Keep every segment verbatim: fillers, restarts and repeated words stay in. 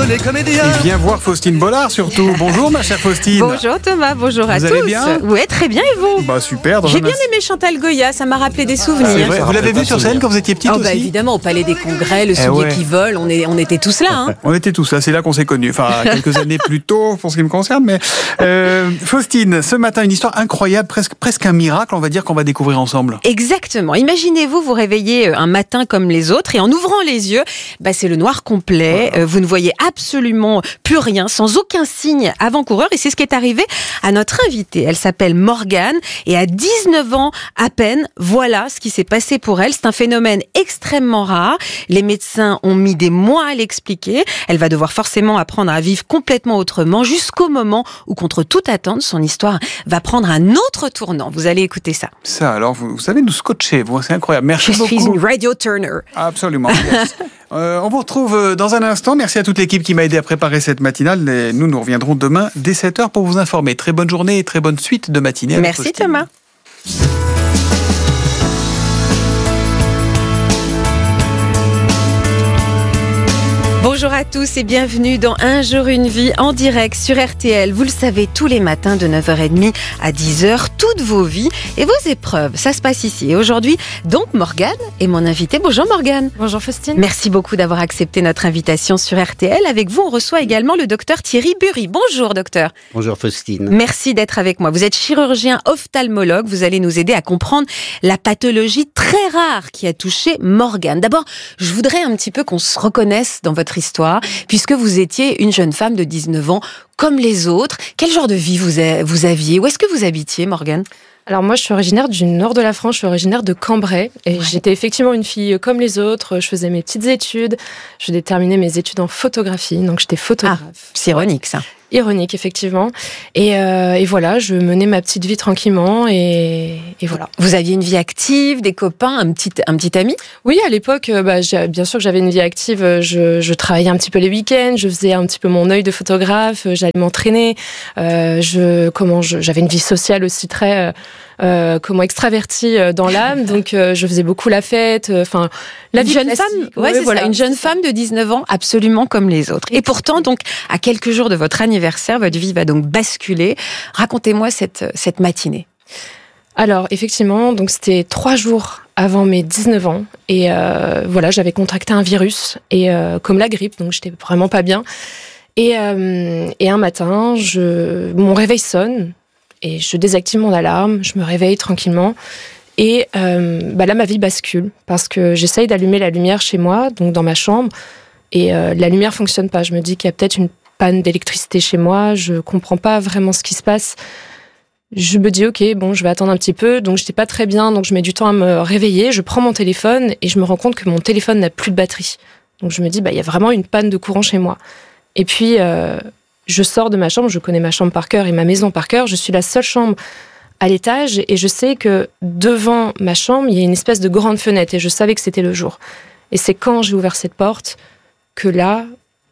les comédiens. Il vient voir Faustine Bollard surtout. Bonjour ma chère Faustine. Bonjour Thomas, bonjour à vous tous. Allez bien? Ouais, très bien et vous? Bah super. Dans J'ai un bien ins- aimé Chantal Goya, ça m'a rappelé des souvenirs. C'est vrai. Vous l'avez vu sur scène quand vous étiez petite Oh aussi? bah évidemment, au Palais des Congrès, le Eh soulier ouais. qui vole, on, est, on était tous là. Hein. On était tous là, c'est là qu'on s'est connus. Enfin, quelques années plus tôt pour ce qui me concerne. Mais euh, Faustine, ce matin, une histoire incroyable, presque, presque un miracle, on va dire, qu'on va découvrir ensemble. Exactement. Imaginez-vous vous réveiller un matin comme les autres et en ouvrant les yeux, bah c'est le noir complet. Euh, vous ne voyez absolument plus rien, sans aucun signe avant-coureur. Et c'est ce qui est arrivé à notre invitée. Elle s'appelle Morgane et à dix-neuf ans à peine, voilà ce qui s'est passé pour elle. C'est un phénomène extrêmement rare. Les médecins ont mis des mois à l'expliquer. Elle va devoir forcément apprendre à vivre complètement autrement jusqu'au moment où, contre toute attente, son histoire va prendre un autre tournant. Vous allez écouter ça. Ça, alors, vous, vous savez nous scotcher, vous, c'est incroyable. Merci Je beaucoup. suis une radio Turner. Absolument. Yes. Euh, on vous retrouve dans un instant. Merci à toute l'équipe qui m'a aidé à préparer cette matinale. Et nous, nous reviendrons demain dès sept heures pour vous informer. Très bonne journée et très bonne suite de matinée. avec Merci Faustine. Thomas. Bonjour à tous et bienvenue dans Un jour une vie en direct sur R T L. Vous le savez, tous les matins de neuf heures trente à dix heures, toutes vos vies et vos épreuves. Ça se passe ici. Et aujourd'hui, donc, Morgane est mon invitée. Bonjour Morgane. Bonjour Faustine. Merci beaucoup d'avoir accepté notre invitation sur R T L. Avec vous, on reçoit également le docteur Thierry Bury. Bonjour docteur. Bonjour Faustine. Merci d'être avec moi. Vous êtes chirurgien ophtalmologue. Vous allez nous aider à comprendre la pathologie très rare qui a touché Morgane. D'abord, je voudrais un petit peu qu'on se reconnaisse dans votre histoire, puisque vous étiez une jeune femme de dix-neuf ans, comme les autres. Quel genre de vie vous, a, vous aviez? Où est-ce que vous habitiez, Morgane? Alors moi je suis originaire du nord de la France, je suis originaire de Cambrai et ouais. J'étais effectivement une fille comme les autres, je faisais mes petites études, je terminais mes études en photographie, donc j'étais photographe. Ah, c'est ironique ça. Ironique effectivement. Et, euh, et voilà, je menais ma petite vie tranquillement et, et voilà. Vous aviez une vie active, des copains, un petit, un petit ami? Oui, à l'époque, bah, bien sûr que j'avais une vie active, je, je travaillais un petit peu les week-ends, je faisais un petit peu mon œil de photographe, j'allais m'entraîner, euh, je, comment je, j'avais une vie sociale aussi très... Euh, Euh, comment extravertie dans l'âme, donc euh, je faisais beaucoup la fête, enfin euh, la une vie jeune classique. femme, ouais, ouais, c'est voilà, ça, une jeune femme de dix-neuf ans, absolument comme les autres. Et pourtant, donc à quelques jours de votre anniversaire, votre vie va donc basculer. Racontez-moi cette cette matinée. Alors effectivement, donc c'était trois jours avant mes dix-neuf ans et euh, voilà, j'avais contracté un virus et euh, comme la grippe, donc j'étais vraiment pas bien. Et euh, et un matin, je mon réveil sonne. Et je désactive mon alarme, je me réveille tranquillement. Et euh, bah là, ma vie bascule parce que j'essaye d'allumer la lumière chez moi, donc dans ma chambre. Et euh, la lumière ne fonctionne pas. Je me dis qu'il y a peut-être une panne d'électricité chez moi. Je ne comprends pas vraiment ce qui se passe. Je me dis, OK, bon, je vais attendre un petit peu. Donc, je n'étais pas très bien. Donc, je mets du temps à me réveiller. Je prends mon téléphone et je me rends compte que mon téléphone n'a plus de batterie. Donc, je me dis, bah, il y a vraiment une panne de courant chez moi. Et puis... Euh, Je sors de ma chambre, je connais ma chambre par cœur et ma maison par cœur. Je suis la seule chambre à l'étage et je sais que devant ma chambre, il y a une espèce de grande fenêtre et je savais que c'était le jour. Et c'est quand j'ai ouvert cette porte que là,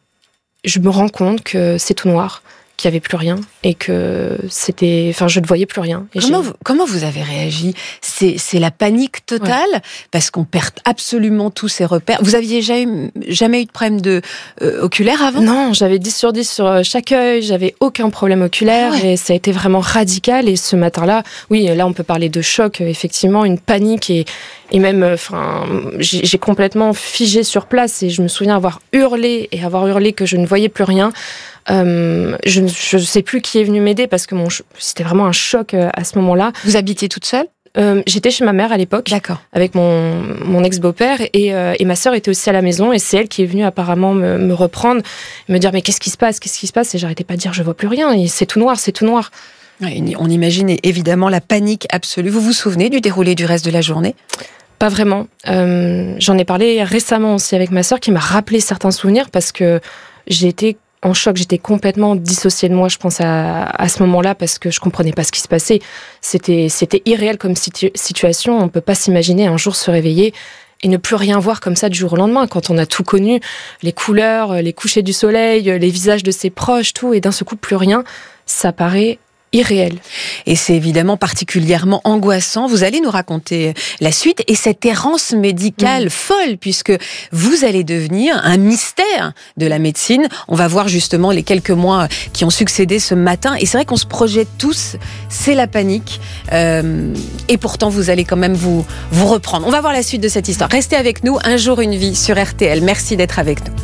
je me rends compte que c'est tout noir, qu'il n'y avait plus rien et que c'était, enfin, je ne voyais plus rien. Et comment, vous, comment vous avez réagi? C'est, c'est la panique totale, ouais. Parce qu'on perd absolument tous ses repères. Vous aviez jamais, jamais eu de problème de, euh, oculaire avant? Non, j'avais dix sur dix sur chaque œil, j'avais aucun problème oculaire, ouais. Et ça a été vraiment radical. Et ce matin-là, oui, là on peut parler de choc, effectivement, une panique et, et même, enfin, j'ai, j'ai complètement figé sur place et je me souviens avoir hurlé et avoir hurlé que je ne voyais plus rien. Euh, je ne sais plus qui est venu m'aider parce que mon, c'était vraiment un choc à ce moment-là. Vous habitiez toute seule? euh, J'étais chez ma mère à l'époque. D'accord. Avec mon, mon ex-beau-père et, euh, et ma sœur était aussi à la maison et c'est elle qui est venue apparemment me, me reprendre, me dire mais qu'est-ce qui se passe, qu'est-ce qui se passe et j'arrêtais pas de dire je vois plus rien et c'est tout noir, c'est tout noir. On imagine évidemment la panique absolue. Vous vous souvenez du déroulé du reste de la journée? Pas vraiment. Euh, j'en ai parlé récemment aussi avec ma sœur qui m'a rappelé certains souvenirs parce que j'ai été en choc, j'étais complètement dissociée de moi, je pense, à, à ce moment-là, parce que je comprenais pas ce qui se passait. C'était, c'était irréel comme situ- situation. On peut pas s'imaginer un jour se réveiller et ne plus rien voir comme ça du jour au lendemain, quand on a tout connu, les couleurs, les couchers du soleil, les visages de ses proches, tout, et d'un seul coup, plus rien. Ça paraît irréel. Et c'est évidemment particulièrement angoissant. Vous allez nous raconter la suite et cette errance médicale mmh. folle, puisque vous allez devenir un mystère de la médecine. On va voir justement les quelques mois qui ont succédé ce matin. Et c'est vrai qu'on se projette tous, c'est la panique. Euh, et pourtant, vous allez quand même vous, vous reprendre. On va voir la suite de cette histoire. Restez avec nous, Un jour, une vie sur R T L. Merci d'être avec nous.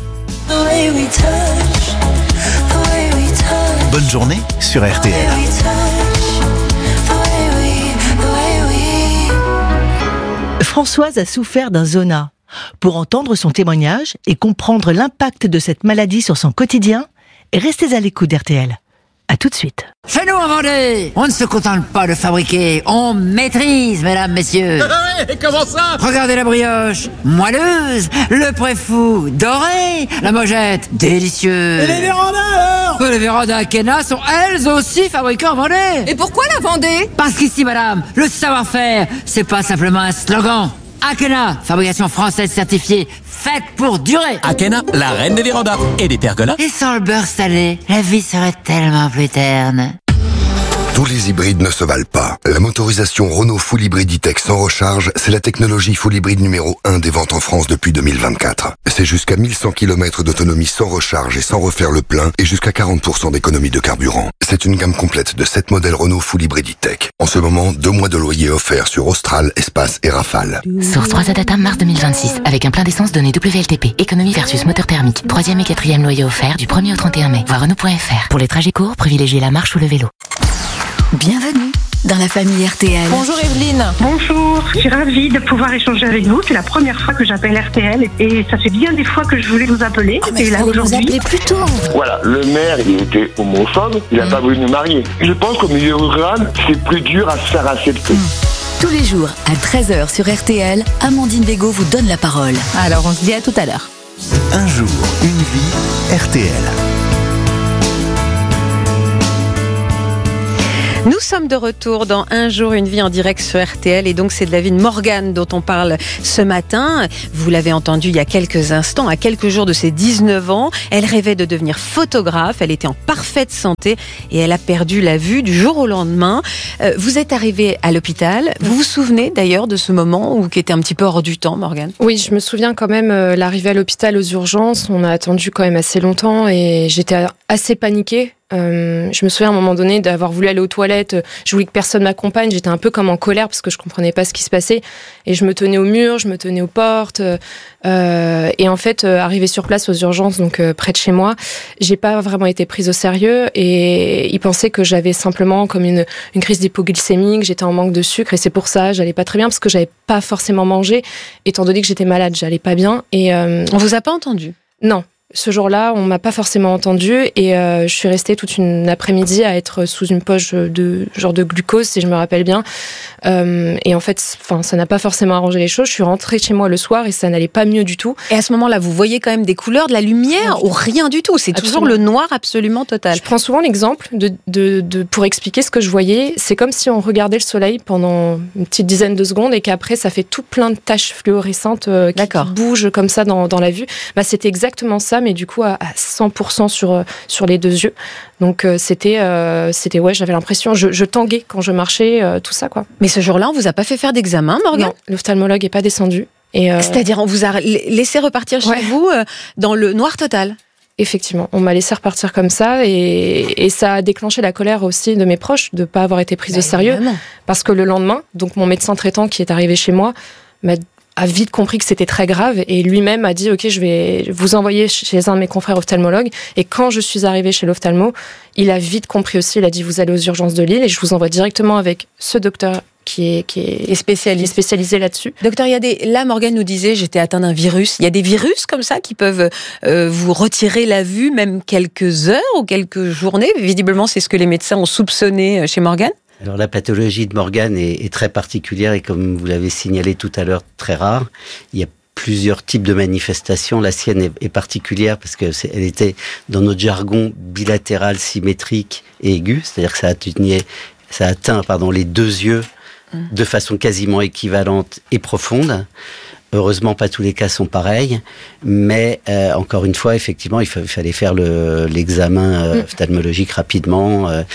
Bonne journée sur R T L. Françoise a souffert d'un zona. Pour entendre son témoignage et comprendre l'impact de cette maladie sur son quotidien, restez à l'écoute d'R T L. À tout de suite. Chez nous en Vendée, on ne se contente pas de fabriquer, on maîtrise, mesdames, messieurs. Ouais, comment ça? Regardez la brioche, moelleuse, le préfou, doré, la mojette, délicieuse. Et les vérandas alors? Les vérandas Akena sont elles aussi fabriquées en Vendée. Et pourquoi la Vendée? Parce qu'ici, madame, le savoir-faire, c'est pas simplement un slogan. Akena, fabrication française certifiée, faite pour durer. Akena, la reine des vérandas et des pergolas. Et sans le beurre salé, la vie serait tellement plus terne. Tous les hybrides ne se valent pas. La motorisation Renault Full Hybrid E-Tech sans recharge, c'est la technologie Full Hybrid numéro un des ventes en France depuis deux mille vingt-quatre. C'est jusqu'à mille cent kilomètres d'autonomie sans recharge et sans refaire le plein et jusqu'à quarante pour cent d'économie de carburant. C'est une gamme complète de sept modèles Renault Full Hybrid E-Tech. En ce moment, deux mois de loyer offerts sur Austral, Espace et Rafale. Source trois A Data, mars deux mille vingt-six. Avec un plein d'essence donné W L T P. Économie versus moteur thermique. Troisième et quatrième loyer offert du premier au trente et un mai. Voir Renault point F R. Pour les trajets courts, privilégiez la marche ou le vélo. Bienvenue dans la famille R T L. Bonjour Evelyne. Bonjour, je suis ravie de pouvoir échanger avec vous. C'est la première fois que j'appelle R T L et ça fait bien des fois que je voulais vous appeler. Oh, mais et là aujourd'hui. Vous plus tôt. Voilà, le maire il était homophobe, il n'a mmh. pas voulu nous marier. Je pense qu'au milieu rural, c'est plus dur à se faire accepter. Mmh. Tous les jours à treize heures sur R T L, Amandine Bégaud vous donne la parole. Alors on se dit à tout à l'heure. Un jour, une vie, R T L. Nous sommes de retour dans Un jour, une vie en direct sur R T L et donc c'est de la vie de Morgane dont on parle ce matin. Vous l'avez entendu il y a quelques instants, à quelques jours de ses dix-neuf ans, elle rêvait de devenir photographe, elle était en parfaite santé et elle a perdu la vue du jour au lendemain. Euh, vous êtes arrivée à l'hôpital, vous vous souvenez d'ailleurs de ce moment où qui était un petit peu hors du temps, Morgane? Oui, je me souviens quand même, euh, l'arrivée à l'hôpital aux urgences, on a attendu quand même assez longtemps et j'étais assez paniquée. Euh, je me souviens à un moment donné d'avoir voulu aller aux toilettes, je voulais que personne m'accompagne, j'étais un peu comme en colère parce que je comprenais pas ce qui se passait et je me tenais au mur, je me tenais aux portes euh, et en fait euh, arrivée sur place aux urgences donc euh, près de chez moi, j'ai pas vraiment été prise au sérieux et ils pensaient que j'avais simplement comme une, une crise d'hypoglycémie, que j'étais en manque de sucre et c'est pour ça j'allais pas très bien parce que j'avais pas forcément mangé étant donné que j'étais malade, j'allais pas bien et euh, on vous a pas entendu? Non. Ce jour-là, on m'a pas forcément entendu et euh, je suis restée toute une après-midi à être sous une poche de genre de glucose, si je me rappelle bien. Euh, et en fait, enfin, ça n'a pas forcément arrangé les choses. Je suis rentrée chez moi le soir et ça n'allait pas mieux du tout. Et à ce moment-là, vous voyez quand même des couleurs, de la lumière ou rien du tout? C'est absolument. Toujours le noir absolument total. Je prends souvent l'exemple de, de, de pour expliquer ce que je voyais. C'est comme si on regardait le soleil pendant une petite dizaine de secondes et qu'après ça fait tout plein de taches fluorescentes euh, qui, qui bougent comme ça dans, dans la vue. Bah, c'était exactement ça. Mais du coup à cent pour cent sur, sur les deux yeux. Donc euh, c'était, euh, c'était, ouais, j'avais l'impression, je, je tanguais quand je marchais, euh, tout ça, quoi. Mais ce jour-là, on vous a pas fait faire d'examen, Morgane? Non, l'ophtalmologue n'est pas descendu. Et, euh... C'est-à-dire, on vous a laissé repartir chez ouais. vous euh, dans le noir total? Effectivement, on m'a laissé repartir comme ça et, et ça a déclenché la colère aussi de mes proches de ne pas avoir été prise bah, au sérieux. Évidemment. Parce que le lendemain, donc mon médecin traitant qui est arrivé chez moi m'a a vite compris que c'était très grave et lui-même a dit ok, je vais vous envoyer chez un de mes confrères ophtalmologues. Et quand je suis arrivée chez l'ophtalmo, il a vite compris aussi, il a dit vous allez aux urgences de Lille et je vous envoie directement avec ce docteur qui est, qui est spécialisé, spécialisé là-dessus. Docteur, il y a des... Là, Morgane nous disait, j'étais atteinte d'un virus. Il y a des virus comme ça qui peuvent euh, vous retirer la vue, même quelques heures ou quelques journées. Visiblement, c'est ce que les médecins ont soupçonné chez Morgane. Alors la pathologie de Morgane est, est très particulière et comme vous l'avez signalé tout à l'heure, très rare. Il y a plusieurs types de manifestations. La sienne est, est particulière parce que c'est, elle était dans notre jargon bilatéral, symétrique et aigu, c'est-à-dire que ça atteignait, ça atteint pardon les deux yeux mmh. de façon quasiment équivalente et profonde. Heureusement, pas tous les cas sont pareils, mais euh, encore une fois, effectivement, il, fa- il fallait faire le, l'examen euh, ophtalmologique rapidement. Euh,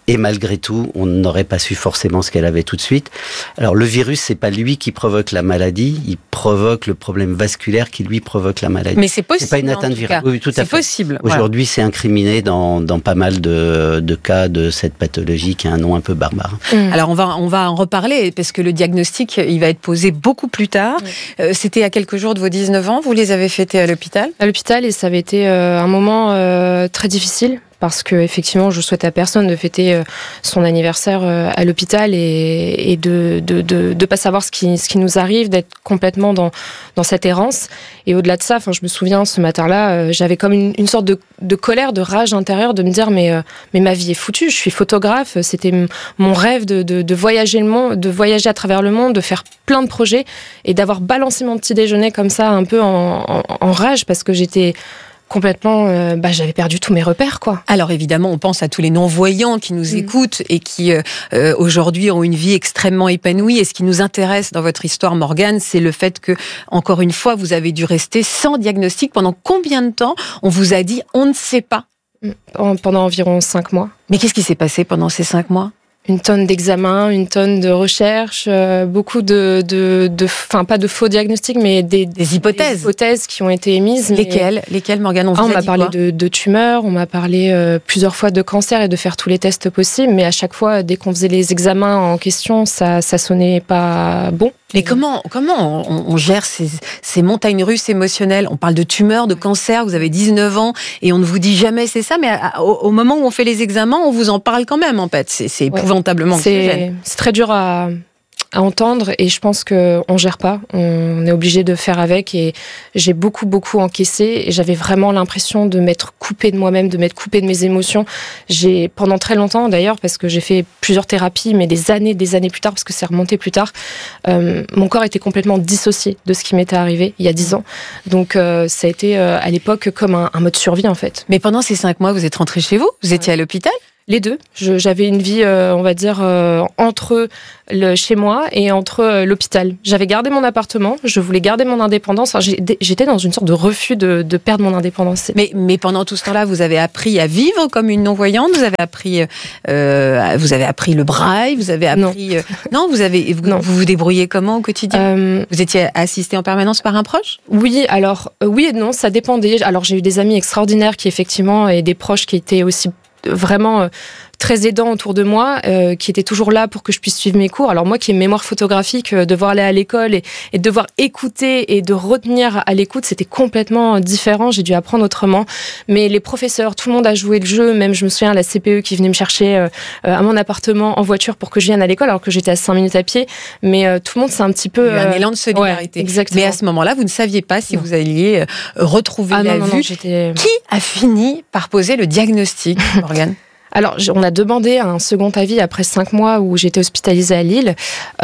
Et malgré tout, on n'aurait pas su forcément ce qu'elle avait tout de suite. Alors le virus, c'est pas lui qui provoque la maladie, il provoque le problème vasculaire qui lui provoque la maladie. Mais c'est possible. C'est pas une atteinte virale. Oui, tout à fait. C'est possible. Aujourd'hui, voilà. c'est incriminé dans, dans pas mal de, de cas de cette pathologie qui a un nom un peu barbare. Mmh. Alors on va on va en reparler parce que le diagnostic il va être posé beaucoup plus tard. Mmh. Euh, c'était à quelques jours de vos dix-neuf ans. Vous les avez fêtés à l'hôpital. À l'hôpital et ça avait été euh, un moment euh, très difficile. Parce que effectivement, je souhaite à personne de fêter euh, son anniversaire euh, à l'hôpital et, et de de, de de pas savoir ce qui ce qui nous arrive, d'être complètement dans dans cette errance. Et au-delà de ça, enfin, je me souviens ce matin-là, euh, j'avais comme une, une sorte de de colère, de rage intérieure, de me dire mais euh, mais ma vie est foutue. Je suis photographe, c'était m- mon rêve de, de de voyager le monde, de voyager à travers le monde, de faire plein de projets et d'avoir balancé mon petit déjeuner comme ça, un peu en, en, en rage parce que j'étais complètement, euh, bah, j'avais perdu tous mes repères, quoi. Alors évidemment, on pense à tous les non-voyants qui nous mmh. écoutent et qui euh, aujourd'hui ont une vie extrêmement épanouie. Et ce qui nous intéresse dans votre histoire, Morgane, c'est le fait que, encore une fois, vous avez dû rester sans diagnostic. Pendant combien de temps on vous a dit on ne sait pas? Pendant environ cinq mois. Mais qu'est-ce qui s'est passé pendant ces cinq mois? Une tonne d'examens, une tonne de recherches, euh, beaucoup de, de, de, enfin pas de faux diagnostics, mais des, des hypothèses, des hypothèses qui ont été émises. Lesquelles, mais... lesquelles, Morgane, on, ah, vous on a m'a dit parlé quoi de, de tumeurs, on m'a parlé euh, plusieurs fois de cancer et de faire tous les tests possibles, mais à chaque fois, dès qu'on faisait les examens en question, ça, ça sonnait pas bon. Mais comment, comment on, on gère ces, ces montagnes russes émotionnelles? On parle de tumeurs, de cancer, vous avez dix-neuf ans et on ne vous dit jamais c'est ça, mais à, au, au moment où on fait les examens, on vous en parle quand même en fait. C'est, c'est épouvantablement c'est, c'est très dur à, à entendre et je pense qu'on ne gère pas. On est obligé de faire avec et j'ai beaucoup, beaucoup encaissé et j'avais vraiment l'impression de m'être coupée de moi-même, de m'être coupée de mes émotions. J'ai, pendant très longtemps d'ailleurs, parce que j'ai fait plusieurs thérapies, mais des années, des années plus tard, parce que c'est remonté plus tard, euh, mon corps était complètement dissocié de ce qui m'était arrivé il y a dix ans. Donc euh, ça a été euh, à l'époque comme un, un mode survie en fait. Mais pendant ces cinq mois, vous êtes rentrée chez vous? Vous étiez à l'hôpital? Les deux. Je, j'avais une vie, euh, on va dire, euh, entre le, chez moi et entre euh, l'hôpital. J'avais gardé mon appartement, je voulais garder mon indépendance. Enfin, j'ai, j'étais dans une sorte de refus de, de perdre mon indépendance. Mais, mais pendant tout ce temps-là, vous avez appris à vivre comme une non-voyante, vous avez appris, euh, vous avez appris le braille, vous avez appris... Non, euh, non vous avez, vous, non. vous vous débrouillez comment au quotidien? euh, Vous étiez assistée en permanence par un proche? Oui, alors, euh, oui et non, ça dépendait. Alors, j'ai eu des amis extraordinaires qui, effectivement, et des proches qui étaient aussi vraiment euh, très aidants autour de moi, euh, qui étaient toujours là pour que je puisse suivre mes cours. Alors moi qui ai une mémoire photographique, euh, devoir aller à l'école et, et devoir écouter et de retenir à l'écoute, c'était complètement différent. J'ai dû apprendre autrement. Mais les professeurs, tout le monde a joué le jeu. Même je me souviens la C P E qui venait me chercher euh, à mon appartement en voiture pour que je vienne à l'école, alors que j'étais à cinq minutes à pied. Mais euh, tout le monde c'est un petit peu... Il y a eu un élan de solidarité. Ouais, exactement. Mais à ce moment-là, vous ne saviez pas si non. vous alliez euh, retrouver ah, la non, vue. Non, non, j'étais... Qui a fini par poser le diagnostic, Morgane? Alors, on a demandé un second avis après cinq mois où j'étais hospitalisée à Lille,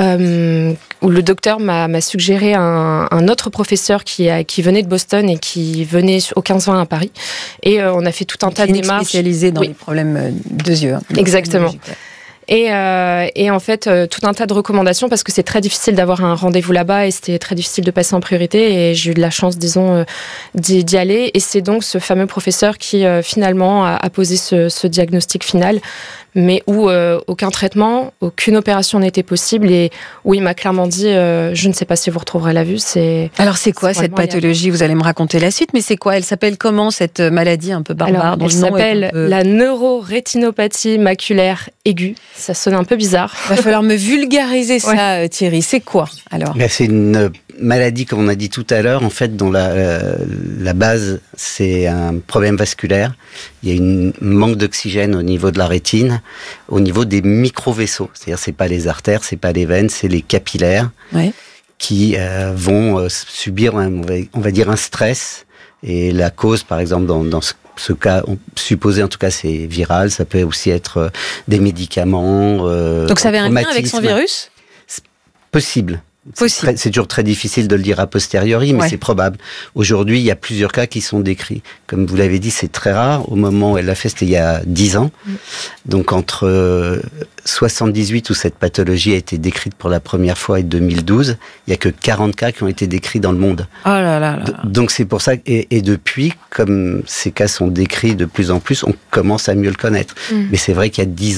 euh, où le docteur m'a, m'a suggéré un, un autre professeur qui, a, qui venait de Boston et qui venait au quinze vingt à Paris. Et euh, on a fait tout un tas de démarches. Spécialisée dans oui. les problèmes de yeux. Hein, exactement. Et, euh, et en fait, euh, tout un tas de recommandations parce que c'est très difficile d'avoir un rendez-vous là-bas et c'était très difficile de passer en priorité et j'ai eu de la chance, disons, euh, d'y, d'y aller. Et c'est donc ce fameux professeur qui, euh, finalement, a, a posé ce, ce diagnostic final, mais où euh, aucun traitement, aucune opération n'était possible et où il m'a clairement dit euh, « je ne sais pas si vous retrouverez la vue ». C'est, Alors c'est quoi c'est cette pathologie? Vous allez me raconter la suite, mais c'est quoi? Elle s'appelle comment cette maladie un peu barbare? Alors, dont elle le nom s'appelle peu... la neurorétinopathie maculaire aiguë. Ça sonne un peu bizarre. Il va falloir me vulgariser ça, ouais. Thierry. C'est quoi alors? Ben, c'est une maladie, comme on a dit tout à l'heure, en fait, dont la, euh, la base, c'est un problème vasculaire. Il y a un manque d'oxygène au niveau de la rétine, au niveau des micro-vaisseaux. C'est-à-dire, c'est pas les artères, c'est pas les veines, c'est les capillaires ouais. qui euh, vont euh, subir, un, on, va, on va dire, un stress. Et la cause, par exemple, dans, dans ce ce cas, on supposait en tout cas c'est viral, ça peut aussi être euh, des médicaments. Euh, Donc ça avait un lien avec son virus? C'est possible. Possible. C'est, très, c'est toujours très difficile de le dire a posteriori, mais ouais. c'est probable. Aujourd'hui, il y a plusieurs cas qui sont décrits. Comme vous l'avez dit, c'est très rare. Au moment où elle l'a fait, c'était il y a dix ans. Mm. Donc entre euh, soixante-dix-huit où cette pathologie a été décrite pour la première fois et deux mille douze, il y a que quarante cas qui ont été décrits dans le monde. Oh là là là. D- donc c'est pour ça et, et depuis, comme ces cas sont décrits de plus en plus, on commence à mieux le connaître. Mm. Mais c'est vrai qu'il y a dix ans,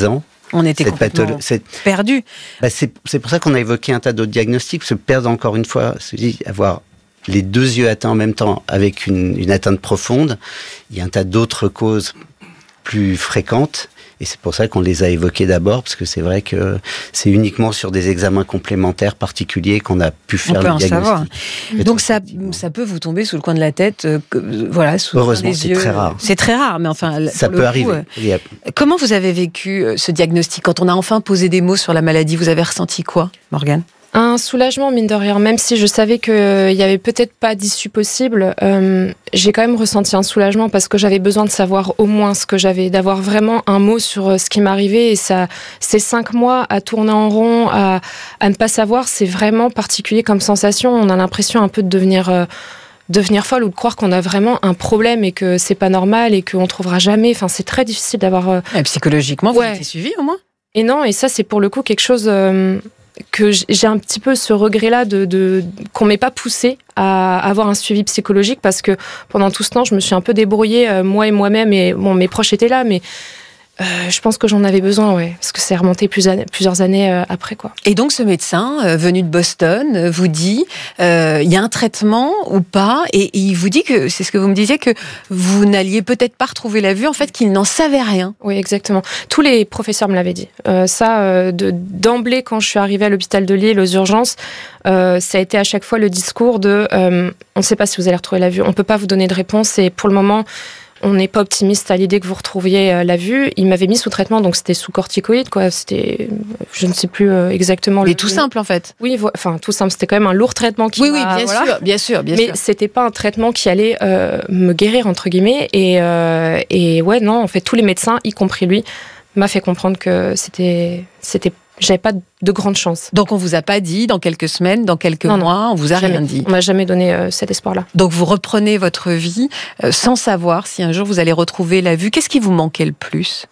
On était cette complètement patholo- cette... perdus. Bah, c'est, c'est pour ça qu'on a évoqué un tas d'autres diagnostics, se perdre encore une fois, se dit, avoir les deux yeux atteints en même temps avec une, une atteinte profonde. Il y a un tas d'autres causes plus fréquentes. Et c'est pour ça qu'on les a évoquées d'abord, parce que c'est vrai que c'est uniquement sur des examens complémentaires particuliers qu'on a pu faire le diagnostic. Donc ça, ça peut vous tomber sous le coin de la tête, euh, que, voilà, sous Heureusement, les c'est yeux. très rare. C'est très rare, mais enfin, ça pour peut le coup, arriver. euh, Il y a... Comment vous avez vécu euh, ce diagnostic? Quand on a enfin posé des mots sur la maladie, vous avez ressenti quoi, Morgane? Un soulagement, mine de rien, même si je savais qu'il n'y avait peut-être pas d'issue possible, euh, j'ai quand même ressenti un soulagement parce que j'avais besoin de savoir au moins ce que j'avais, d'avoir vraiment un mot sur ce qui m'arrivait. Et ça, ces cinq mois à tourner en rond, à, à ne pas savoir, c'est vraiment particulier comme sensation. On a l'impression un peu de devenir... Euh, devenir folle ou de croire qu'on a vraiment un problème et que c'est pas normal et qu'on trouvera jamais. Enfin, c'est très difficile d'avoir... Euh... Et psychologiquement, vous ouais. étiez suivi au moins? Et non, et ça, c'est pour le coup quelque chose... Euh, que j'ai un petit peu ce regret-là de, de qu'on m'ait pas poussé à avoir un suivi psychologique parce que pendant tout ce temps, je me suis un peu débrouillée, euh, moi et moi-même, et bon, mes proches étaient là, mais euh, je pense que j'en avais besoin, ouais, parce que c'est remonté plusieurs années, plusieurs années euh, après, quoi. Et donc, ce médecin euh, venu de Boston euh, vous dit, il euh, y a un traitement ou pas, et, et il vous dit que, c'est ce que vous me disiez, que vous n'alliez peut-être pas retrouver la vue, en fait, qu'il n'en savait rien. Oui, exactement. Tous les professeurs me l'avaient dit. Euh, ça, euh, de, d'emblée, quand je suis arrivée à l'hôpital de Lille, aux urgences, euh, ça a été à chaque fois le discours de euh, on ne sait pas si vous allez retrouver la vue, on ne peut pas vous donner de réponse, et pour le moment, on n'est pas optimiste à l'idée que vous retrouviez la vue. Il m'avait mis sous traitement, donc c'était sous corticoïdes, quoi. C'était, je ne sais plus exactement. Mais le... tout simple, en fait. Oui, enfin tout simple. C'était quand même un lourd traitement qui. Oui, oui, bien voilà. sûr, bien sûr, bien Mais sûr. c'était pas un traitement qui allait euh, me guérir entre guillemets. Et euh, et ouais, non, en fait, tous les médecins, y compris lui, m'a fait comprendre que c'était c'était. J'avais pas de grande chance. Donc on vous a pas dit dans quelques semaines, dans quelques non, mois, non, on vous a jamais. rien dit. On m'a jamais donné euh, cet espoir-là. Donc vous reprenez votre vie euh, sans savoir si un jour vous allez retrouver la vue. Qu'est-ce qui vous manquait le plus?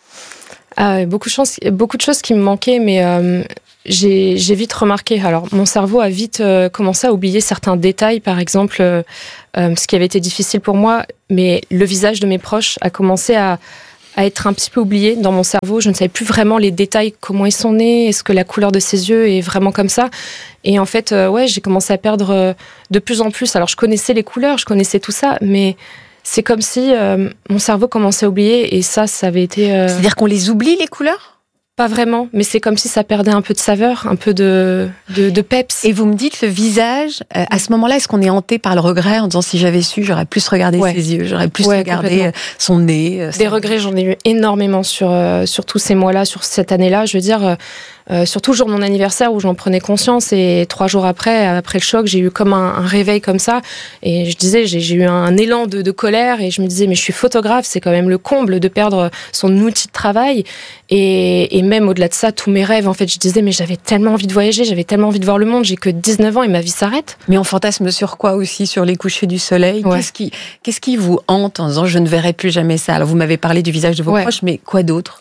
Ah, beaucoup de choses, beaucoup de choses qui me manquaient, mais euh, j'ai, j'ai vite remarqué. Alors mon cerveau a vite euh, commencé à oublier certains détails, par exemple, euh, euh, ce qui avait été difficile pour moi, mais le visage de mes proches a commencé à à être un petit peu oublié dans mon cerveau. Je ne savais plus vraiment les détails, comment ils sont nés, est-ce que la couleur de ses yeux est vraiment comme ça. Et en fait, euh, ouais, j'ai commencé à perdre euh, de plus en plus. Alors, je connaissais les couleurs, je connaissais tout ça, mais c'est comme si euh, mon cerveau commençait à oublier, et ça, ça avait été... Euh... C'est-à-dire qu'on les oublie, les couleurs ? Pas vraiment, mais c'est comme si ça perdait un peu de saveur, un peu de, de, de peps. Et vous me dites, le visage, euh, à ce moment-là, est-ce qu'on est hanté par le regret en disant si j'avais su, j'aurais plus regardé ouais. ses yeux, j'aurais plus ouais, regardé son nez euh, Des regrets, j'en ai eu énormément sur, euh, sur tous ces mois-là, sur cette année-là. Je veux dire, euh, euh, surtout le jour de mon anniversaire où j'en prenais conscience, et trois jours après, après le choc, j'ai eu comme un, un réveil comme ça. Et je disais, j'ai, j'ai eu un élan de, de colère, et je me disais, mais je suis photographe, c'est quand même le comble de perdre son outil de travail. Et, et même au-delà de ça, tous mes rêves, en fait, je disais, mais j'avais tellement envie de voyager, j'avais tellement envie de voir le monde, j'ai que dix-neuf ans et ma vie s'arrête. Mais on fantasme sur quoi aussi? Sur les couchers du soleil? Ouais. Qu'est-ce qui, qu'est-ce qui vous hante en disant, je ne verrai plus jamais ça? Alors, vous m'avez parlé du visage de vos ouais. proches, mais quoi d'autre?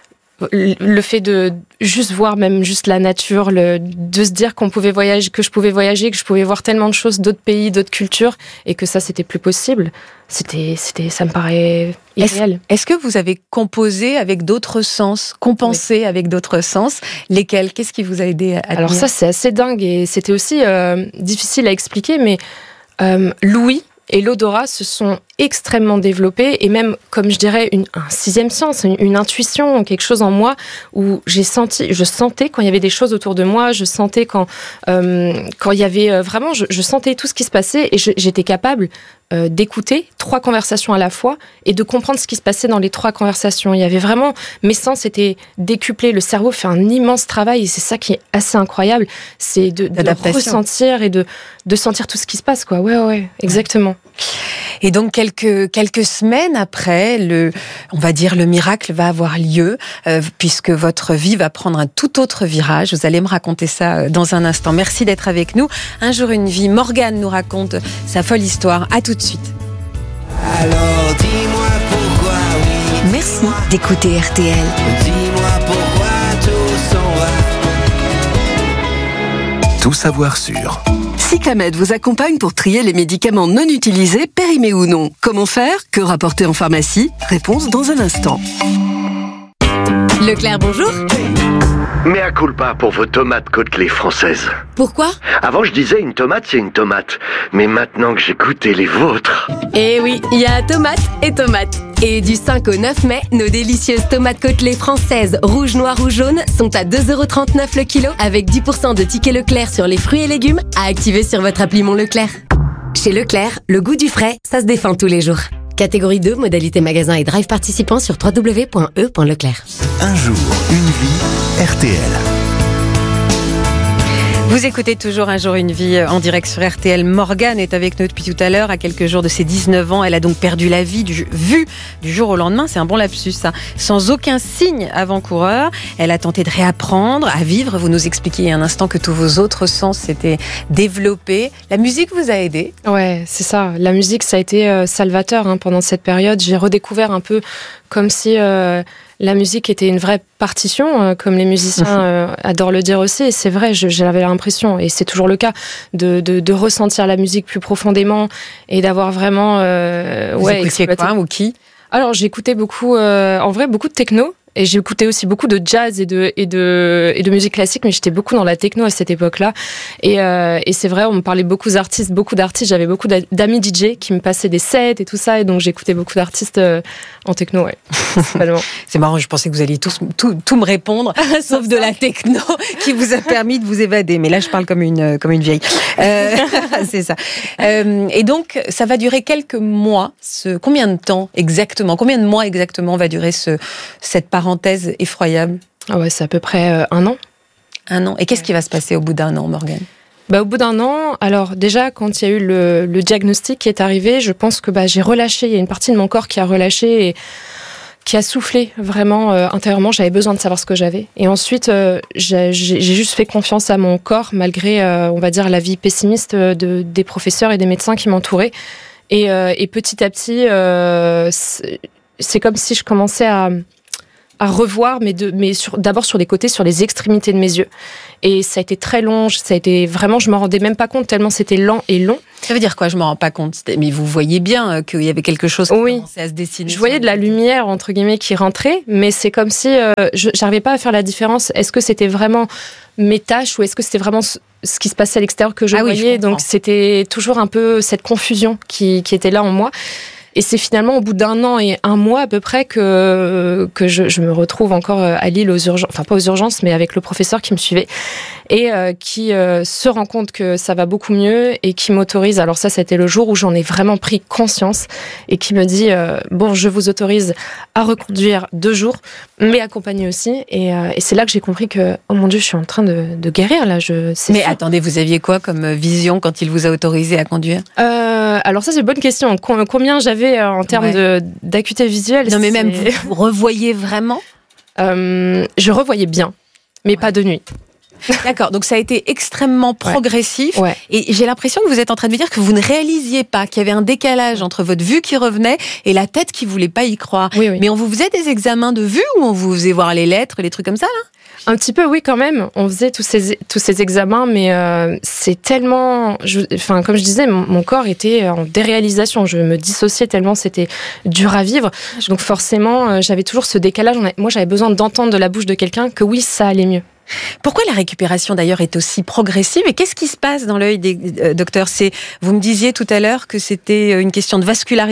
Le fait de juste voir même juste la nature, le, de se dire qu'on pouvait voyager, que je pouvais voyager, que je pouvais voir tellement de choses, d'autres pays, d'autres cultures, et que ça, c'était plus possible. C'était, c'était, ça me paraît irréel. Est-ce, est-ce que vous avez composé avec d'autres sens, compensé oui. avec d'autres sens? Lesquels? Qu'est-ce qui vous a aidé à Alors ça, c'est assez dingue, et c'était aussi euh, difficile à expliquer, mais euh, l'ouïe et l'odorat se sont extrêmement développés, et même, comme je dirais, une, un sixième sens, une, une intuition, quelque chose en moi où j'ai senti, je sentais quand il y avait des choses autour de moi, je sentais quand euh, quand il y avait euh, vraiment, je, je sentais tout ce qui se passait, et je, j'étais capable euh, d'écouter trois conversations à la fois et de comprendre ce qui se passait dans les trois conversations. Il y avait vraiment, mes sens étaient décuplés, le cerveau fait un immense travail, et c'est ça qui est assez incroyable, c'est de, de ressentir et de de sentir tout ce qui se passe, quoi. Ouais, ouais, exactement. Et donc quelques quelques semaines après, le, on va dire le miracle va avoir lieu, euh, puisque votre vie va prendre un tout autre virage. Vous allez me raconter ça dans un instant. Merci d'être avec nous. Un jour une vie. Morgane nous raconte sa folle histoire. À tout de suite. Alors dis-moi pourquoi oui. Merci d'écouter R T L. Dis-moi pourquoi tout s'en va. Tout savoir sur Cyclamed vous accompagne pour trier les médicaments non utilisés, périmés ou non. Comment faire? Que rapporter en pharmacie? Réponse dans un instant. Leclerc, bonjour. Mea culpa pour vos tomates côtelées françaises. Pourquoi ? Avant, je disais une tomate, c'est une tomate. Mais maintenant que j'ai goûté les vôtres... Eh oui, il y a tomate et tomate. Et du cinq au neuf mai, nos délicieuses tomates côtelées françaises, rouge, noir ou jaune, sont à deux euros trente-neuf le kilo, avec dix pour cent de tickets Leclerc sur les fruits et légumes, à activer sur votre appli Mon Leclerc. Chez Leclerc, le goût du frais, ça se défend tous les jours. Catégorie deux, modalité magasin et drive participant sur w w w point e point leclerc. Un jour, une vie, R T L. Vous écoutez toujours Un jour une vie en direct sur R T L. Morgane est avec nous depuis tout à l'heure, à quelques jours de ses dix-neuf ans. Elle a donc perdu la vie du, vue du jour au lendemain. C'est un bon lapsus, ça. Sans aucun signe avant-coureur. Elle a tenté de réapprendre à vivre. Vous nous expliquiez il y a un instant que tous vos autres sens s'étaient développés. La musique vous a aidé ? Ouais, c'est ça. La musique, ça a été euh, salvateur hein, pendant cette période. J'ai redécouvert un peu comme si... Euh, la musique était une vraie partition, euh, comme les musiciens euh, adorent le dire aussi. Et c'est vrai, je, j'avais l'impression, et c'est toujours le cas, de, de, de ressentir la musique plus profondément et d'avoir vraiment... Euh, Vous ouais, écoutiez exploité. quoi ou qui ? Alors, j'écoutais beaucoup, euh, en vrai, beaucoup de techno. Et j'écoutais aussi beaucoup de jazz et de, et de, et de musique classique, mais j'étais beaucoup dans la techno à cette époque-là. Et, euh, et c'est vrai, on me parlait beaucoup d'artistes, beaucoup d'artistes. J'avais beaucoup d'amis D J qui me passaient des sets et tout ça. Et donc, j'écoutais beaucoup d'artistes euh, en techno, ouais. C'est marrant, je pensais que vous alliez tous, tout, tout me répondre, sauf de la techno qui vous a permis de vous évader. Mais là, je parle comme une, comme une vieille. Euh, c'est ça. Euh, et donc, ça va durer quelques mois. Ce, combien de temps exactement ? Combien de mois exactement va durer ce, cette parenthèse effroyable ? Ah ouais, c'est à peu près euh, un an. Un an. Et qu'est-ce qui va se passer au bout d'un an, Morgane ? Bah, au bout d'un an, alors déjà, quand il y a eu le, le diagnostic qui est arrivé, je pense que bah, j'ai relâché. Il y a une partie de mon corps qui a relâché et qui a soufflé vraiment euh, intérieurement. J'avais besoin de savoir ce que j'avais. Et ensuite, euh, j'ai, j'ai juste fait confiance à mon corps, malgré, euh, on va dire, la vie pessimiste de, des professeurs et des médecins qui m'entouraient. Et, euh, et petit à petit, euh, c'est, c'est comme si je commençais à... à revoir, mais, de, mais sur, d'abord sur les côtés, sur les extrémités de mes yeux. Et ça a été très long, ça a été vraiment, je me rendais même pas compte tellement c'était lent et long. Ça veut dire quoi, je me rends pas compte ? Mais vous voyez bien qu'il y avait quelque chose qui oui. commençait à se dessiner. Je voyais de la lumière, entre guillemets, qui rentrait, mais c'est comme si euh, je n'arrivais pas à faire la différence. Est-ce que c'était vraiment mes tâches ou est-ce que c'était vraiment ce, ce qui se passait à l'extérieur que je ah voyais ? oui, je Donc c'était toujours un peu cette confusion qui, qui était là en moi. Et c'est finalement au bout d'un an et un mois à peu près que, que je, je me retrouve encore à Lille aux urgences, enfin pas aux urgences, mais avec le professeur qui me suivait et euh, qui euh, se rend compte que ça va beaucoup mieux et qui m'autorise, alors ça c'était le jour où j'en ai vraiment pris conscience et qui me dit euh, bon je vous autorise à reconduire deux jours, mais accompagner aussi et, euh, et c'est là que j'ai compris que oh mon Dieu je suis en train de, de guérir là. Je, c'est mais sûr. Attendez, vous aviez quoi comme vision quand il vous a autorisé à conduire ? euh, Alors ça c'est une bonne question. Combien j'avais en termes ouais. de, d'acuité visuelle. Non mais même vous, vous revoyez vraiment ? euh, Je revoyais bien, mais ouais. pas de nuit. D'accord, donc ça a été extrêmement progressif. Ouais. Ouais. Et j'ai l'impression que vous êtes en train de me dire que vous ne réalisiez pas qu'il y avait un décalage entre votre vue qui revenait et la tête qui voulait pas y croire. Oui, oui. Mais on vous faisait des examens de vue ou on vous faisait voir les lettres, les trucs comme ça là ? Un petit peu, oui, quand même. On faisait tous ces, tous ces examens, mais euh, c'est tellement... Je, enfin, comme je disais, mon, mon corps était en déréalisation. Je me dissociais tellement c'était dur à vivre. Donc forcément, euh, j'avais toujours ce décalage. Moi, j'avais besoin d'entendre de la bouche de quelqu'un que oui, ça allait mieux. Pourquoi la récupération d'ailleurs est aussi progressive et qu'est-ce qui se passe dans l'œil des euh, docteurs ? C'est, vous me disiez tout à l'heure que c'était une question de vascularisation ?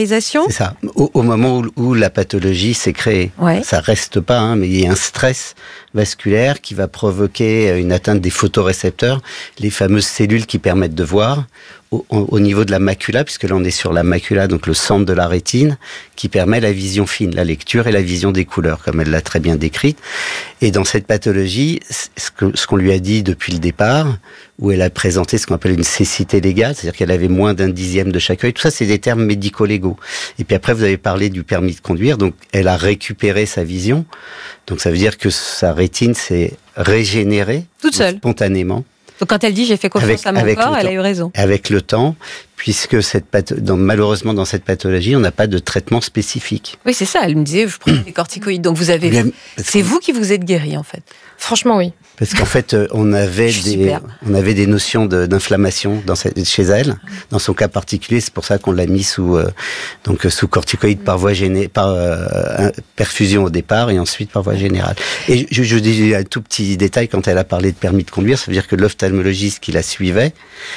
C'est ça. Au, au moment où, où la pathologie s'est créée, ouais. ça reste pas, hein, mais il y a un stress vasculaire qui va provoquer une atteinte des photorécepteurs, les fameuses cellules qui permettent de voir. Au, au niveau de la macula, puisque là on est sur la macula, donc le centre de la rétine, qui permet la vision fine, la lecture et la vision des couleurs, comme elle l'a très bien décrite. Et dans cette pathologie, ce, que, ce qu'on lui a dit depuis le départ, où elle a présenté ce qu'on appelle une cécité légale, c'est-à-dire qu'elle avait moins d'un dixième de chaque œil, tout ça c'est des termes médico-légaux. Et puis après vous avez parlé du permis de conduire, donc elle a récupéré sa vision, donc ça veut dire que sa rétine s'est régénérée toute seule, spontanément. Donc quand elle dit j'ai fait confiance avec, à mon corps, elle a eu raison. Avec le temps, puisque cette patho- dans, malheureusement dans cette pathologie, on n'a pas de traitement spécifique. Oui, c'est ça. Elle me disait, je prends des corticoïdes. Donc vous avez, Bien, c'est vous qui vous êtes guéri en fait. Franchement, oui. Parce qu'en fait, on avait des, Super. on avait des notions de, d'inflammation dans cette, chez elle. Dans son cas particulier, c'est pour ça qu'on l'a mis sous, euh, donc sous corticoïdes par voie géné, par euh, perfusion au départ et ensuite par voie générale. Et je, je dis un tout petit détail quand elle a parlé de permis de conduire, ça veut dire que l'ophtalmologiste qui la suivait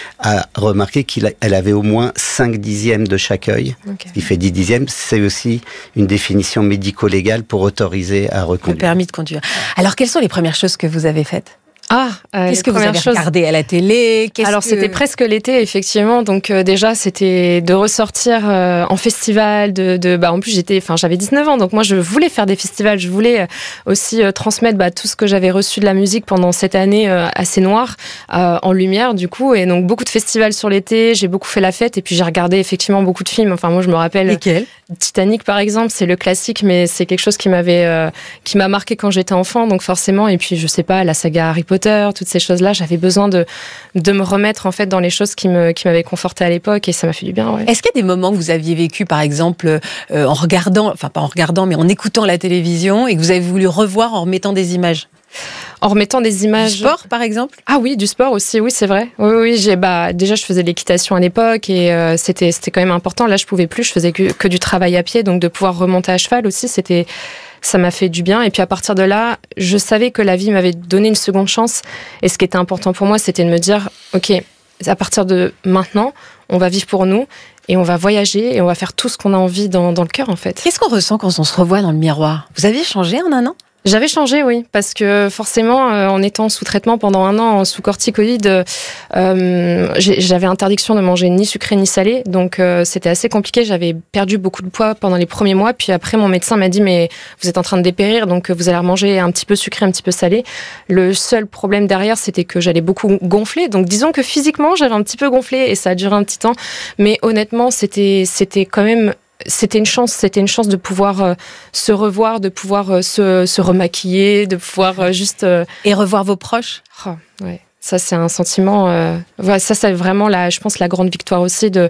a remarqué qu'elle avait au moins cinq dixièmes de chaque œil. Okay. Ce qui fait dix dixièmes. C'est aussi une définition médico-légale pour autoriser à reconduire. Le permis de conduire. Alors, quelles sont les premières choses que vous avez faites ? Ah, euh, qu'est-ce que vous avez chose... regardé à la télé? Qu'est-ce Alors que... c'était presque l'été effectivement, donc euh, déjà c'était de ressortir euh, en festival, de, de bah en plus j'étais, enfin j'avais dix-neuf ans, donc moi je voulais faire des festivals, je voulais euh, aussi euh, transmettre bah, tout ce que j'avais reçu de la musique pendant cette année euh, assez noire euh, en lumière du coup, et donc beaucoup de festivals sur l'été, j'ai beaucoup fait la fête et puis j'ai regardé effectivement beaucoup de films. Enfin moi je me rappelle Lesquels? Titanic par exemple, c'est le classique, mais c'est quelque chose qui m'avait, euh, qui m'a marqué quand j'étais enfant, donc forcément. Et puis je sais pas, la saga Harry Potter, toutes ces choses. Là, j'avais besoin de, de me remettre en fait dans les choses qui, me, qui m'avaient conforté à l'époque et ça m'a fait du bien. Ouais. Est-ce qu'il y a des moments que vous aviez vécu, par exemple, euh, en regardant, enfin pas en regardant, mais en écoutant la télévision et que vous avez voulu revoir en remettant des images ? En remettant des images. Du sport, par exemple ? Ah oui, du sport aussi, oui, c'est vrai. Oui, oui, j'ai, bah, déjà, je faisais de l'équitation à l'époque et euh, c'était, c'était quand même important. Là, je pouvais plus, je faisais que, que du travail à pied, donc de pouvoir remonter à cheval aussi, c'était, ça m'a fait du bien. Et puis à partir de là, je savais que la vie m'avait donné une seconde chance. Et ce qui était important pour moi, c'était de me dire, ok, à partir de maintenant, on va vivre pour nous. Et on va voyager et on va faire tout ce qu'on a envie dans, dans le cœur, en fait. Qu'est-ce qu'on ressent quand on se revoit dans le miroir ? Vous avez changé en un an ? J'avais changé, oui, parce que forcément, euh, en étant sous traitement pendant un an, sous corticoïdes, euh, j'avais interdiction de manger ni sucré ni salé, donc euh, c'était assez compliqué. J'avais perdu beaucoup de poids pendant les premiers mois, puis après mon médecin m'a dit mais vous êtes en train de dépérir, donc vous allez manger un petit peu sucré, un petit peu salé. Le seul problème derrière, c'était que j'allais beaucoup gonfler, donc disons que physiquement j'avais un petit peu gonflé et ça a duré un petit temps, mais honnêtement c'était c'était quand même C'était une chance, c'était une chance de pouvoir euh, se revoir, de pouvoir euh, se, se remaquiller, de pouvoir euh, juste euh... et revoir vos proches. Oh, ouais, ça c'est un sentiment. Euh... Ouais, ça c'est vraiment la, je pense la grande victoire aussi de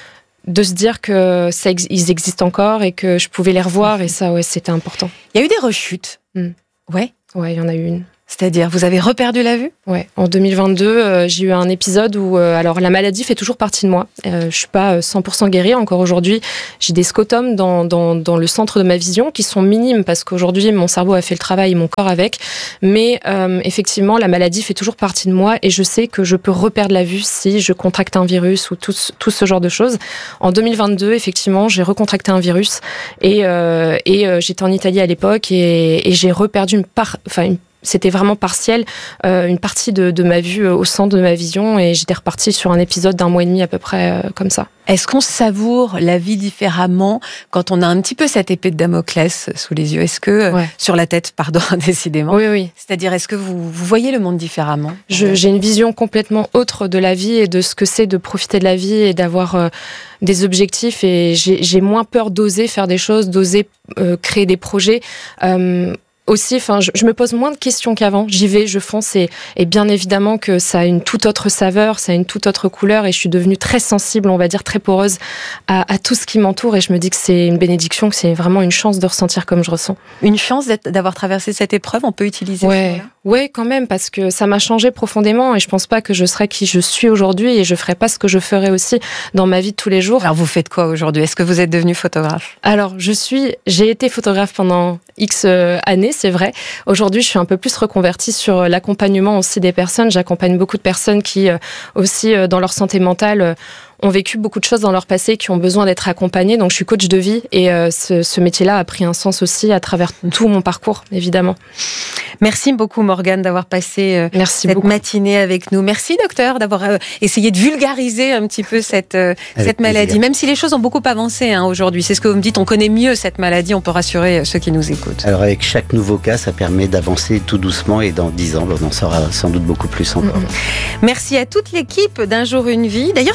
de se dire que ça ex- ils existent encore et que je pouvais les revoir et ça ouais c'était important. Il y a eu des rechutes. Mm. Ouais. Ouais, il y en a eu une. C'est-à-dire, vous avez reperdu la vue ? Ouais, en deux mille vingt-deux, euh, j'ai eu un épisode où, euh, alors la maladie fait toujours partie de moi. Euh, je suis pas cent pour cent guérie encore aujourd'hui. J'ai des scotomes dans, dans, dans le centre de ma vision qui sont minimes parce qu'aujourd'hui mon cerveau a fait le travail et mon corps avec. Mais euh, effectivement, la maladie fait toujours partie de moi et je sais que je peux reperdre la vue si je contracte un virus ou tout, tout ce genre de choses. En deux mille vingt-deux, effectivement, j'ai recontracté un virus et, euh, et euh, j'étais en Italie à l'époque et, et j'ai reperdu une part, enfin une c'était vraiment partiel, euh, une partie de, de ma vue euh, au centre de ma vision et j'étais repartie sur un épisode d'un mois et demi à peu près euh, comme ça. Est-ce qu'on savoure la vie différemment quand on a un petit peu cette épée de Damoclès sous les yeux ? Est-ce que, ouais. Sur la tête, pardon, décidément. Oui, oui. C'est-à-dire, est-ce que vous, vous voyez le monde différemment ? Je, J'ai une vision complètement autre de la vie et de ce que c'est de profiter de la vie et d'avoir euh, des objectifs et j'ai, j'ai moins peur d'oser faire des choses, d'oser euh, créer des projets. Euh, Aussi, enfin, je, je me pose moins de questions qu'avant. J'y vais, je fonce et, et bien évidemment que ça a une toute autre saveur, ça a une toute autre couleur et je suis devenue très sensible, on va dire très poreuse à, à tout ce qui m'entoure et je me dis que c'est une bénédiction, que c'est vraiment une chance de ressentir comme je ressens. Une chance d'avoir traversé cette épreuve, on peut utiliser ouais, ouais, quand même, parce que ça m'a changé profondément et je pense pas que je serais qui je suis aujourd'hui et je ferais pas ce que je ferais aussi dans ma vie de tous les jours. Alors vous faites quoi aujourd'hui ? Est-ce que vous êtes devenue photographe ? Alors je suis, j'ai été photographe pendant X années. C'est vrai. Aujourd'hui, je suis un peu plus reconvertie sur l'accompagnement aussi des personnes. J'accompagne beaucoup de personnes qui, aussi, dans leur santé mentale, ont vécu beaucoup de choses dans leur passé, qui ont besoin d'être accompagnées. Donc, je suis coach de vie et euh, ce, ce métier-là a pris un sens aussi à travers tout mon parcours, évidemment. Merci beaucoup, Morgane, d'avoir passé euh, Merci cette beaucoup. matinée avec nous. Merci, docteur, d'avoir euh, essayé de vulgariser un petit peu cette, euh, cette maladie. plaisir. Même si les choses ont beaucoup avancé hein, aujourd'hui. C'est ce que vous me dites, on connaît mieux cette maladie, on peut rassurer ceux qui nous écoutent. Alors, avec chaque nouveau cas, ça permet d'avancer tout doucement et dans dix ans, on en saura sans doute beaucoup plus encore. Mm-hmm. Merci à toute l'équipe d'Un jour une vie. D'ailleurs, si vous avez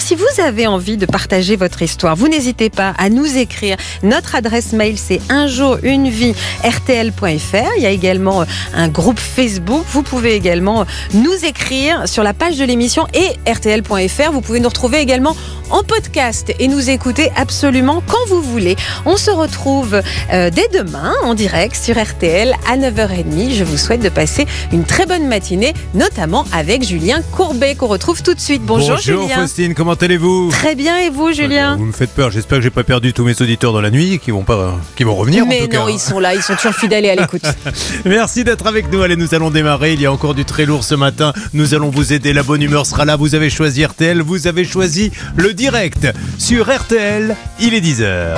avez envie de partager votre histoire, vous n'hésitez pas à nous écrire. Notre adresse mail, c'est un jour une vie r t l point f r. Il y a également un groupe Facebook. Vous pouvez également nous écrire sur la page de l'émission et r t l point f r. Vous pouvez nous retrouver également en podcast et nous écouter absolument quand vous voulez. On se retrouve euh, dès demain en direct sur R T L à neuf heures trente. Je vous souhaite de passer une très bonne matinée, notamment avec Julien Courbet qu'on retrouve tout de suite. Bonjour, Bonjour Julien. Faustine, comment allez-vous ? Très bien, et vous Julien ? Vous me faites peur, j'espère que j'ai pas perdu tous mes auditeurs dans la nuit, qui vont pas, qui vont revenir Mais en tout non, cas. ils sont là, ils sont toujours fidèles et à l'écoute. Merci d'être avec nous. Allez, nous allons démarrer. Il y a encore du très lourd ce matin. Nous allons vous aider. La bonne humeur sera là. Vous avez choisi R T L. Vous avez choisi le direct. Sur R T L, il est dix heures.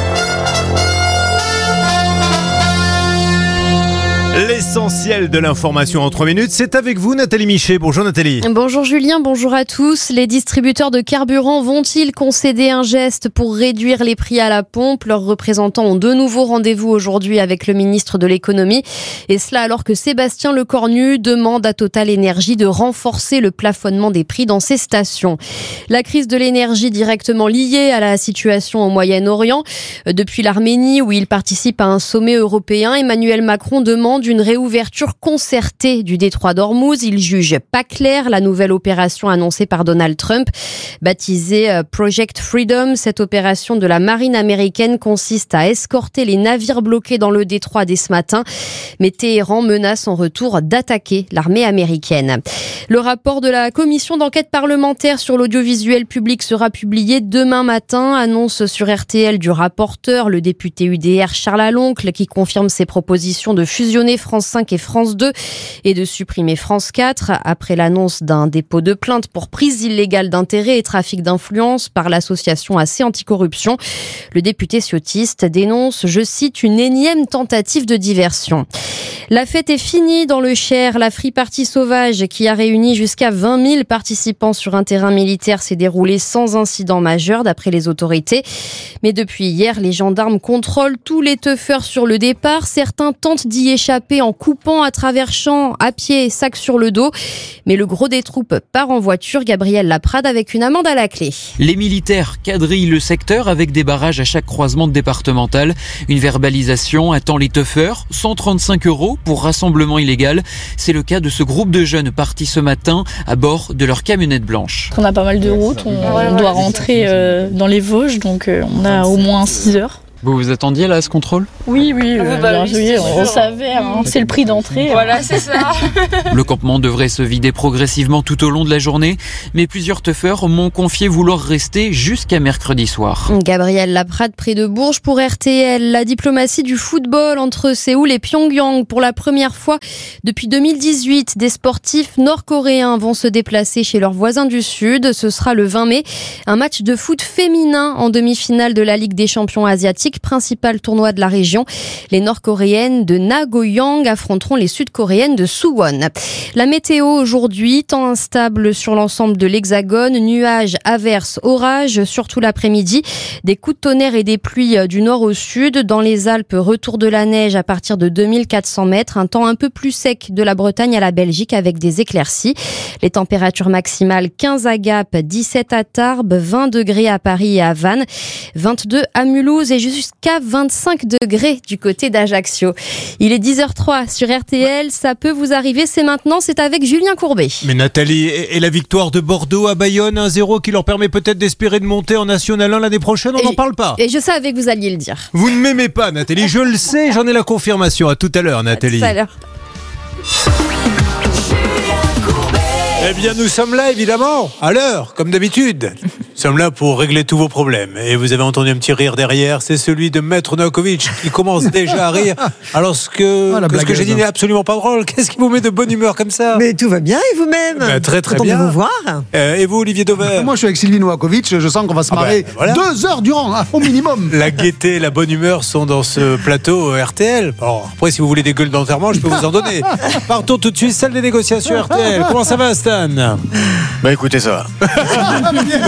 L'essentiel de l'information en trois minutes, c'est avec vous Nathalie Michet. Bonjour Nathalie. Bonjour Julien, bonjour à tous. Les distributeurs de carburant vont-ils concéder un geste pour réduire les prix à la pompe ? Leurs représentants ont de nouveau rendez-vous aujourd'hui avec le ministre de l'économie. Et cela alors que Sébastien Lecornu demande à Total Énergie de renforcer le plafonnement des prix dans ses stations. La crise de l'énergie directement liée à la situation au Moyen-Orient. Depuis l'Arménie où il participe à un sommet européen, Emmanuel Macron demande une réouverture concertée du détroit d'Ormuz. Il juge pas clair la nouvelle opération annoncée par Donald Trump, baptisée Project Freedom. Cette opération de la marine américaine consiste à escorter les navires bloqués dans le détroit dès ce matin. Mais Téhéran menace en retour d'attaquer l'armée américaine. Le rapport de la commission d'enquête parlementaire sur l'audiovisuel public sera publié demain matin, annonce sur R T L du rapporteur, le député U D R Charles Aloncle, qui confirme ses propositions de fusionner France cinq et France deux et de supprimer France quatre après l'annonce d'un dépôt de plainte pour prise illégale d'intérêt et trafic d'influence par l'association A C Anticorruption. Le député ciotiste dénonce, je cite, une énième tentative de diversion. La fête est finie dans le Cher. La Free Party sauvage, qui a réuni jusqu'à vingt mille participants sur un terrain militaire, s'est déroulée sans incident majeur d'après les autorités. Mais depuis hier, les gendarmes contrôlent tous les teufeurs sur le départ. Certains tentent d'y échapper en coupant à travers champs, à pied, sac sur le dos. Mais le gros des troupes part en voiture. Gabriel Laprade avec une amende à la clé. Les militaires quadrillent le secteur avec des barrages à chaque croisement départemental. Une verbalisation attend les teufeurs. cent trente-cinq euros pour rassemblement illégal. C'est le cas de ce groupe de jeunes partis ce matin à bord de leur camionnette blanche. On a pas mal de routes, on, on doit rentrer euh, dans les Vosges, donc euh, on a au moins six heures. Vous vous attendiez là à ce contrôle ? Oui, oui, ah, euh, bah, oui, oui on, on savait, hein, c'est le prix d'entrée. Voilà, c'est ça. Le campement devrait se vider progressivement tout au long de la journée, mais plusieurs teufeurs m'ont confié vouloir rester jusqu'à mercredi soir. Gabriel Laprade près de Bourges pour R T L. La diplomatie du football entre Séoul et Pyongyang. Pour la première fois depuis deux mille dix-huit, des sportifs nord-coréens vont se déplacer chez leurs voisins du Sud. Ce sera le vingt mai. Un match de foot féminin en demi-finale de la Ligue des champions asiatiques, principal tournoi de la région. Les Nord-Coréennes de Nagoyang affronteront les Sud-Coréennes de Suwon. La météo aujourd'hui, temps instable sur l'ensemble de l'Hexagone, nuages, averses, orages, surtout l'après-midi. Des coups de tonnerre et des pluies du nord au sud. Dans les Alpes, retour de la neige à partir de deux mille quatre cents mètres. Un temps un peu plus sec de la Bretagne à la Belgique avec des éclaircies. Les températures maximales quinze à Gap, dix-sept à Tarbes, vingt degrés à Paris et à Vannes, vingt-deux à Mulhouse et jusqu'à vingt-cinq degrés du côté d'Ajaccio. Il est dix heures zéro trois sur R T L, ça peut vous arriver, c'est maintenant, c'est avec Julien Courbet. Mais Nathalie, et la victoire de Bordeaux à Bayonne, un zéro qui leur permet peut-être d'espérer de monter en National un l'année prochaine, on n'en parle pas. Et je savais que vous alliez le dire. Vous ne m'aimez pas Nathalie, je le sais, j'en ai la confirmation. À tout à l'heure Nathalie. À tout à l'heure. Eh bien, nous sommes là, évidemment, à l'heure, comme d'habitude. Nous sommes là pour régler tous vos problèmes. Et vous avez entendu un petit rire derrière, c'est celui de Maître Novakovic qui commence déjà à rire. Alors que, oh, que ce que j'ai dit n'est absolument pas drôle. Qu'est-ce qui vous met de bonne humeur comme ça ? Mais tout va bien, et vous-même ? Ben, Très, très Content bien. de vous voir. Euh, et vous, Olivier Dauvert ? Moi, je suis avec Sylvie Novakovic, je sens qu'on va se marrer ah ben, voilà. deux heures durant, hein, au minimum. La gaieté et la bonne humeur sont dans ce plateau R T L. Bon, après, si vous voulez des gueules d'enterrement, je peux vous en donner. Partons tout de suite, salle des négociations R T L. Comment ça va, Stan ? Bah écoutez, ça va. Nous avons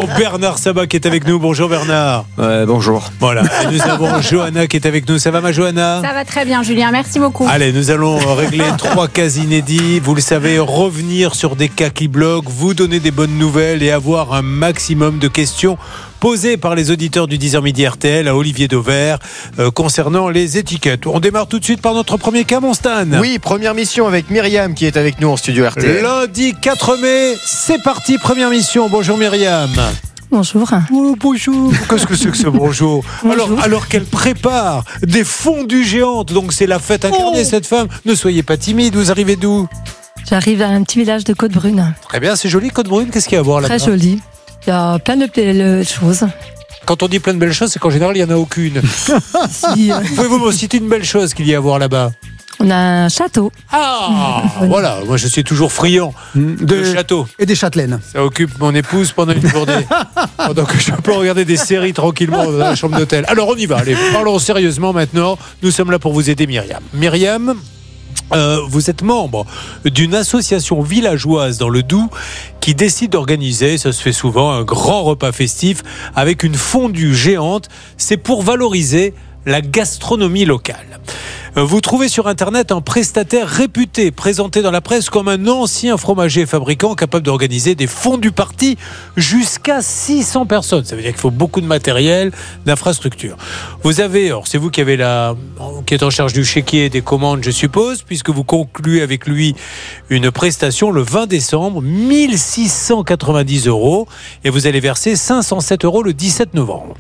Bernard Sabat qui est avec nous. Bonjour Bernard. Ouais, bonjour. Voilà, et nous avons Johanna qui est avec nous. Ça va ma Johanna ? Ça va très bien Julien, merci beaucoup. Allez, nous allons régler trois cas inédits. Vous le savez, revenir sur des cas qui bloquent, vous donner des bonnes nouvelles et avoir un maximum de questions posées par les auditeurs du dix heures midi R T L à Olivier Dauvert euh, concernant les étiquettes. On démarre tout de suite par notre premier cas, mon Stan. Oui, première mission avec Myriam qui est avec nous en studio R T L. Lundi quatre mai, c'est parti, première mission. Bonjour Myriam. Bonjour. Oh, bonjour. Qu'est-ce que c'est que ce bonjour, bonjour. Alors, alors qu'elle prépare des fondues géantes, donc c'est la fête incarnée, oh. cette femme. Ne soyez pas timide, vous arrivez d'où ? J'arrive à un petit village de Côte-Brune. Très bien, c'est joli Côte-Brune, qu'est-ce qu'il y a à voir là-bas ? Très joli. Il y a plein de belles choses. Quand on dit plein de belles choses, c'est qu'en général, il n'y en a aucune. Si, euh... Pouvez-vous me citer une belle chose qu'il y a à voir là-bas ? On a un château. Ah, voilà, moi je suis toujours friand de, de château. Et des châtelaines. Ça occupe mon épouse pendant une journée. Donc je peux regarder des séries tranquillement dans la chambre d'hôtel. Alors on y va, allez, parlons sérieusement maintenant. Nous sommes là pour vous aider Myriam. Myriam, euh, vous êtes membre d'une association villageoise dans le Doubs qui décide d'organiser, ça se fait souvent, un grand repas festif avec une fondue géante. C'est pour valoriser la gastronomie locale. Vous trouvez sur Internet un prestataire réputé, présenté dans la presse comme un ancien fromager fabricant capable d'organiser des fondues parties jusqu'à six cents personnes. Ça veut dire qu'il faut beaucoup de matériel, d'infrastructures. Vous avez, alors c'est vous qui avez la, qui êtes en charge du chéquier des commandes, je suppose, puisque vous concluez avec lui une prestation le vingt décembre, mille six cent quatre-vingt-dix euros, et vous allez verser cinq cent sept euros le dix-sept novembre.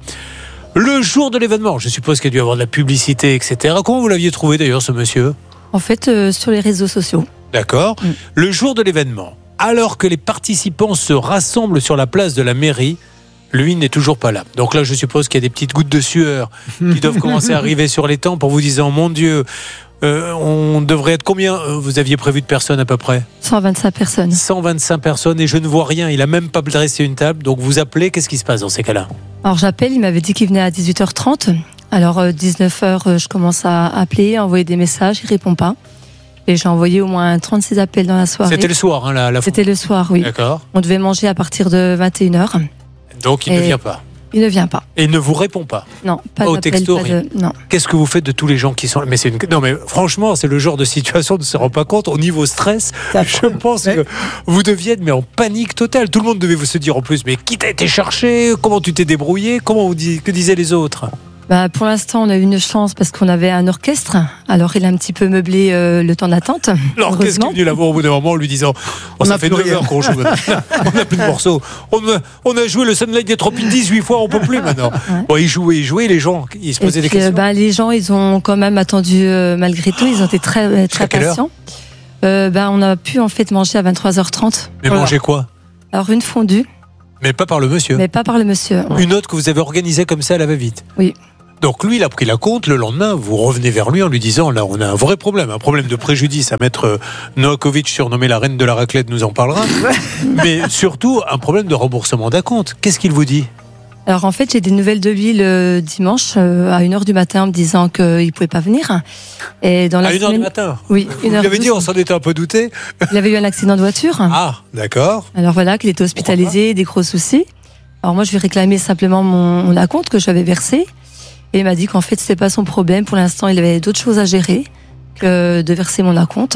Le jour de l'événement, je suppose qu'il y a dû y avoir de la publicité, et cetera. Comment vous l'aviez trouvé d'ailleurs ce monsieur ? En fait, euh, sur les réseaux sociaux. D'accord. Mm. Le jour de l'événement, alors que les participants se rassemblent sur la place de la mairie, lui n'est toujours pas là. Donc là, je suppose qu'il y a des petites gouttes de sueur qui doivent commencer à arriver sur les tempes pour vous disant, mon Dieu, euh, on devrait être combien ? Vous aviez prévu de personnes à peu près ? cent vingt-cinq personnes. cent vingt-cinq personnes et je ne vois rien. Il n'a même pas dressé une table. Donc vous appelez, qu'est-ce qui se passe dans ces cas-là ? Alors j'appelle, il m'avait dit qu'il venait à dix-huit heures trente. Alors euh, dix-neuf heures, euh, je commence à appeler, à envoyer des messages, il répond pas. Et j'ai envoyé au moins trente-six appels dans la soirée. C'était le soir, hein, la, la C'était le soir, oui. D'accord. On devait manger à partir de vingt et une heures. Donc il et ne vient pas. Il ne vient pas. Et il ne vous répond pas. Non, pas, pas au d'appel, texto, pas rien. de... Non. Qu'est-ce que vous faites de tous les gens qui sont là ? Mais c'est une... Non, mais franchement, c'est le genre de situation, on ne se rend pas compte. Au niveau stress, je pense que vous deviez être mais en panique totale. Tout le monde devait vous se dire en plus, mais qui t'a été cherché ? Comment tu t'es débrouillé ? Comment vous dis... Que disaient les autres ? Bah, pour l'instant, on a eu une chance parce qu'on avait un orchestre. Alors, il a un petit peu meublé euh, le temps d'attente. L'orchestre qui est venu là-bas au bout d'un moment en lui disant oh, ça fait neuf heures qu'on joue maintenant. On n'a plus de morceaux. On a, on a joué le Sunlight des Tropiques dix-huit fois, on ne peut plus maintenant. Ouais. Bon, ils jouaient, ils jouaient, les gens, ils se posaient Et des puis, questions. Euh, bah, les gens, ils ont quand même attendu euh, malgré tout. Ils ont été très, très patients. Euh, bah, on a pu en fait manger à vingt-trois heures trente. Mais voilà. Manger quoi ? Alors, une fondue. Mais pas par le monsieur. Mais pas par le monsieur. Ouais. Une autre que vous avez organisée comme ça à la va-vite. Oui. Donc lui, il a pris la compte. Le lendemain, vous revenez vers lui en lui disant, là, on a un vrai problème, un problème de préjudice à mettre Novakovic, surnommé la reine de la raclette, nous en parlera. Mais surtout, un problème de remboursement d'acompte. Qu'est-ce qu'il vous dit ? Alors en fait, j'ai des nouvelles de lui le dimanche euh, à une heure du matin me disant qu'il ne pouvait pas venir. Et dans la à une semaine... heure du matin ? Oui. Vous l'avez dit, on s'en était un peu douté. Il avait eu un accident de voiture. Ah, d'accord. Alors voilà, qu'il était hospitalisé, des gros soucis. Alors moi, je lui ai réclamé simplement mon, mon acompte que j'avais versé. Et il m'a dit qu'en fait, c'était pas son problème. Pour l'instant, il avait d'autres choses à gérer que de verser mon acompte.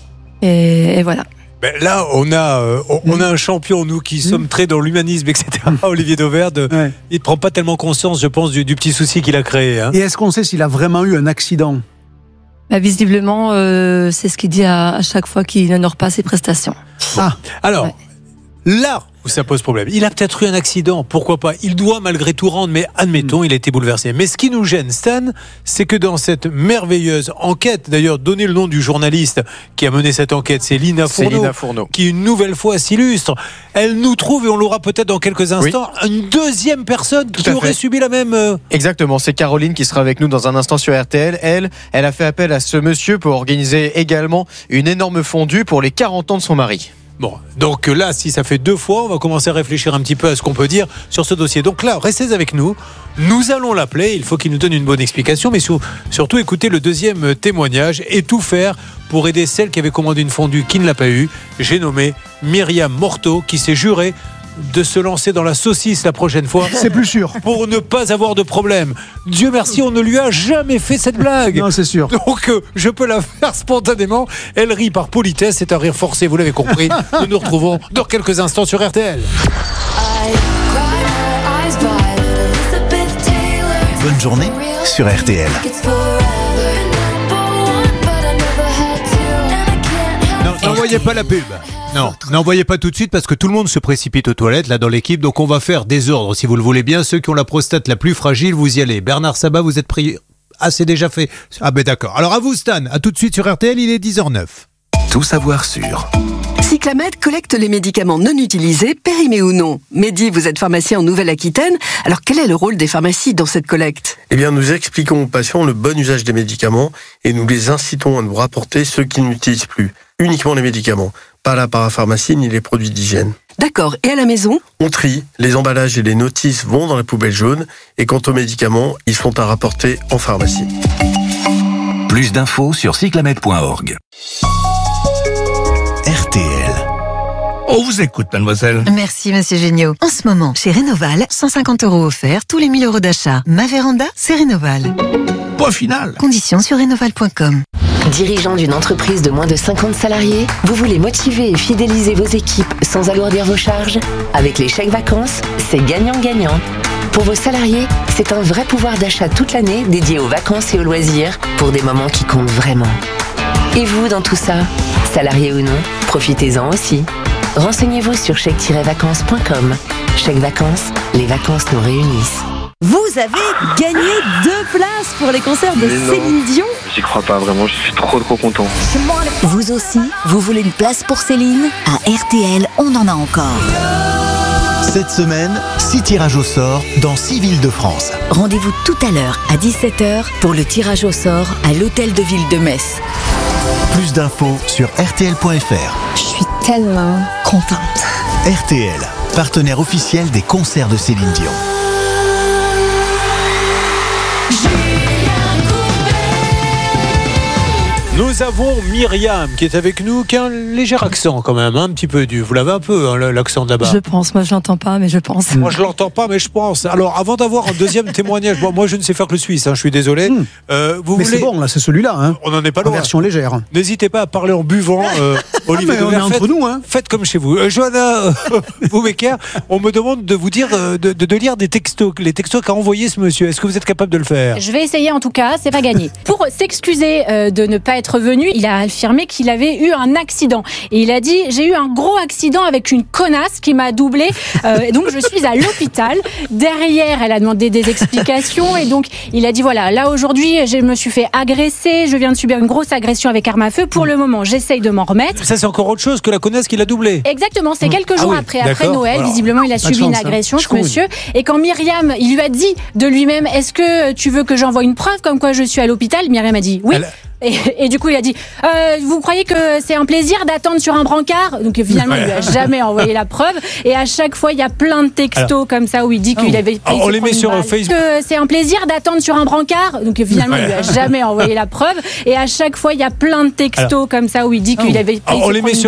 Et, et voilà. Ben là, on a, euh, on, on a un champion, nous, qui mmh. sommes très dans l'humanisme, et cetera. Olivier Dauvert, de, ouais. il ne prend pas tellement conscience, je pense, du, du petit souci qu'il a créé. Hein. Et est-ce qu'on sait s'il a vraiment eu un accident ? Bah, visiblement, euh, c'est ce qu'il dit à, à chaque fois qu'il n'honore pas ses prestations. Ah, alors, ouais. là où ça pose problème, il a peut-être eu un accident, pourquoi pas, il doit malgré tout rendre, mais admettons, mmh. il a été bouleversé. Mais ce qui nous gêne, Stan, c'est que dans cette merveilleuse enquête, d'ailleurs, donnez le nom du journaliste qui a mené cette enquête, c'est Lina Fourneau, c'est Lina Fourneau. Qui une nouvelle fois s'illustre. Elle nous trouve, et on l'aura peut-être dans quelques instants, oui. une deuxième personne tout qui aurait fait. subi la même... Euh... Exactement, c'est Caroline qui sera avec nous dans un instant sur R T L. Elle, elle a fait appel à ce monsieur pour organiser également une énorme fondue pour les quarante ans de son mari. Bon, donc là, si ça fait deux fois, on va commencer à réfléchir un petit peu à ce qu'on peut dire sur ce dossier. Donc là, restez avec nous. Nous allons l'appeler. Il faut qu'il nous donne une bonne explication, mais surtout écouter le deuxième témoignage et tout faire pour aider celle qui avait commandé une fondue qui ne l'a pas eue. J'ai nommé Myriam Morteau, qui s'est jurée de se lancer dans la saucisse la prochaine fois. C'est plus sûr. Pour ne pas avoir de problème. Dieu merci, on ne lui a jamais fait cette blague. Non, c'est sûr. Donc, euh, je peux la faire spontanément. Elle rit par politesse, c'est un rire forcé, vous l'avez compris. Nous nous retrouvons dans quelques instants sur R T L. Bonne journée sur R T L. N'envoyez pas la pub. Non, n'envoyez pas tout de suite parce que tout le monde se précipite aux toilettes là dans l'équipe. Donc on va faire des ordres si vous le voulez bien. Ceux qui ont la prostate la plus fragile, vous y allez. Bernard Sabat, vous êtes pris. Ah, c'est déjà fait. Ah ben d'accord. Alors à vous Stan, à tout de suite sur R T L, il est dix heures neuf. Tout savoir sur... Cyclamed collecte les médicaments non utilisés, périmés ou non. Mehdi, vous êtes pharmacien en Nouvelle-Aquitaine. Alors quel est le rôle des pharmacies dans cette collecte ? Eh bien, nous expliquons aux patients le bon usage des médicaments et nous les incitons à nous rapporter ceux qui n'utilisent plus. Uniquement les médicaments, pas la parapharmacie ni les produits d'hygiène. D'accord. Et à la maison ? On trie, les emballages et les notices vont dans la poubelle jaune et quant aux médicaments, ils sont à rapporter en pharmacie. Plus d'infos sur cyclamed point org. R T L. On vous écoute, mademoiselle. Merci, monsieur Géniaud. En ce moment, chez Rénoval, cent cinquante euros offerts tous les mille euros d'achat. Ma véranda, c'est Rénoval. Point final. Conditions sur rénoval point com. Dirigeant d'une entreprise de moins de cinquante salariés, vous voulez motiver et fidéliser vos équipes sans alourdir vos charges ? Avec les chèques vacances, c'est gagnant-gagnant. Pour vos salariés, c'est un vrai pouvoir d'achat toute l'année dédié aux vacances et aux loisirs pour des moments qui comptent vraiment. Et vous dans tout ça ? Salarié ou non, profitez-en aussi. Renseignez-vous sur chèque tiret vacances point com. Chèque vacances, les vacances nous réunissent. Vous avez gagné deux places pour les concerts de Mais non. Céline Dion. J'y crois pas vraiment, je suis trop trop content. Vous aussi, vous voulez une place pour Céline ? À R T L, on en a encore. Cette semaine, six tirages au sort dans six villes de France. Rendez-vous tout à l'heure à dix-sept heures pour le tirage au sort à l'hôtel de ville de Metz. Plus d'infos sur R T L point F R. Je suis tellement contente. R T L, partenaire officiel des concerts de Céline Dion. Nous avons Myriam qui est avec nous, qui a un léger accent quand même, hein, un petit peu du. Vous l'avez un peu, hein, l'accent de là-bas. Je pense, moi je l'entends pas, mais je pense. Moi je l'entends pas, mais je pense. Alors avant d'avoir un deuxième témoignage, bon, moi je ne sais faire que le suisse, hein, je suis désolé. Mmh. Euh, vous mais voulez... c'est bon, là, c'est celui-là. Hein. On n'en est pas en loin. version légère. N'hésitez pas à parler en buvant. Euh, Olivier ah, mais on est Devers, entre faites, nous. Hein. Faites comme chez vous. Euh, Johanna euh, Boubecker, on me demande de vous dire, euh, de, de, de lire des textos, les textos qu'a envoyé ce monsieur. Est-ce que vous êtes capable de le faire ? Je vais essayer en tout cas, c'est pas gagné. Pour s'excuser euh, de ne pas être venu, il a affirmé qu'il avait eu un accident. Et il a dit, j'ai eu un gros accident avec une connasse qui m'a doublé. Euh, et donc je suis à l'hôpital. Derrière, elle a demandé des explications. Et donc il a dit, voilà, là aujourd'hui, je me suis fait agresser. Je viens de subir une grosse agression avec arme à feu. Pour le moment, j'essaye de m'en remettre. Ça, c'est encore autre chose que la connasse qui l'a doublé. Exactement, c'est quelques jours ah oui, après, après Noël. Alors, visiblement, il a subi une agression, ce monsieur. Et quand Myriam, il lui a dit de lui-même, est-ce que tu veux que j'envoie une preuve comme quoi je suis à l'hôpital ? Myriam a dit oui. Elle... Et, et du coup, il a dit euh, vous croyez que c'est un plaisir d'attendre sur un brancard ? Donc finalement, il lui a jamais envoyé la preuve. Et à chaque fois, il y a plein de textos alors, comme ça où il dit qu'il oh, avait. On les met sur balle. Facebook. Que c'est un plaisir d'attendre sur un brancard. Donc finalement, il lui a jamais envoyé la preuve. Et à chaque fois, il y a plein de textos alors, comme ça où il dit qu'il oh, avait. On les met sur